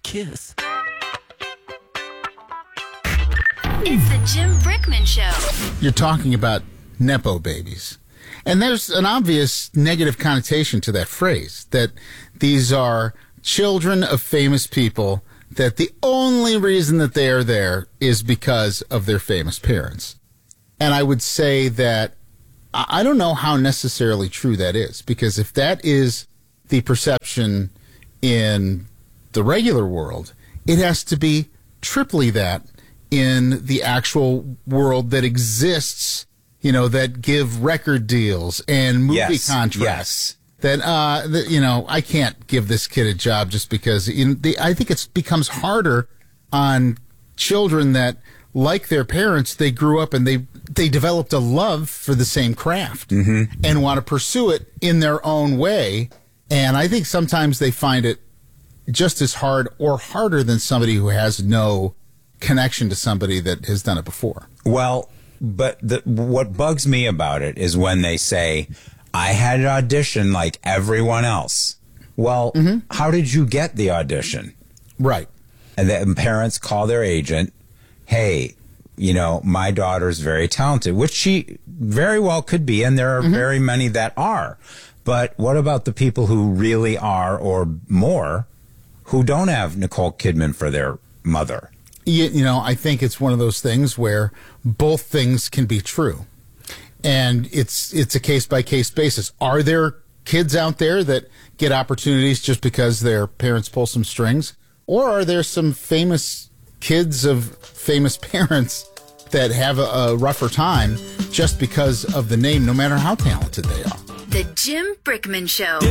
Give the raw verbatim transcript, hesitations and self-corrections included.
kiss. It's the Jim Brickman Show. You're talking about Nepo babies. And there's an obvious negative connotation to that phrase, that these are children of famous people, that the only reason that they are there is because of their famous parents. And I would say that I don't know how necessarily true that is, because if that is the perception in the regular world, it has to be triply that in the actual world that exists, you know, that give record deals and movie yes, contracts. Yes. That, uh, that, you know, I can't give this kid a job just because, you know, the, I think it becomes harder on children that, like their parents, they grew up and they, they developed a love for the same craft mm-hmm. and want to pursue it in their own way. And I think sometimes they find it just as hard or harder than somebody who has no connection to somebody that has done it before. Well, but the, what bugs me about it is when they say, I had an audition like everyone else. Well, mm-hmm. how did you get the audition? Right. And then parents call their agent, hey, you know, my daughter's very talented, which she very well could be, and there are mm-hmm. very many that are. But what about the people who really are, or more, who don't have Nicole Kidman for their mother? You, you know, I think it's one of those things where both things can be true. And it's it's a case-by-case basis. Are there kids out there that get opportunities just because their parents pull some strings? Or are there some famous kids of famous parents that have a, a rougher time just because of the name, no matter how talented they are? The Jim Brickman Show.